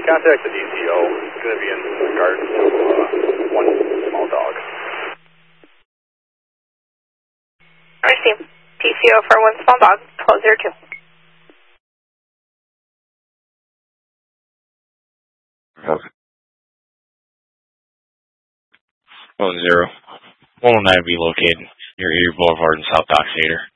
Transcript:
contact the DCO. It's going to be in regards to one small dog. Received. DCO for one small dog, 1202. Okay. 10. 109 be located near Erie Boulevard in South Dock Theater.